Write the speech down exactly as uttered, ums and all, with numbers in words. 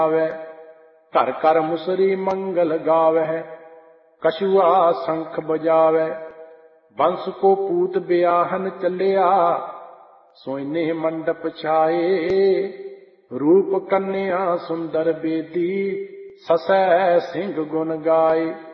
ਆਵੈ। ਘਰ ਘਰ ਮੁਸਰੀ ਮੰਗਲ ਗਾਵਹਿ, ਕਛੁਆ ਸ਼ੰਖ ਬਜਾਵੈ। ਬੰਸ ਕੋ ਪੂਤ ਬਿਆਹਨ ਚੱਲਿਆ, ਸੋਇਨੇ ਮੰਡਪ ਛਾਏ। ਰੂਪ ਕੰਨਿਆ ਸੁੰਦਰ ਬੇਦੀ, ਸਸੈ ਸਿੰਘ ਗੁਣ ਗਾਏ।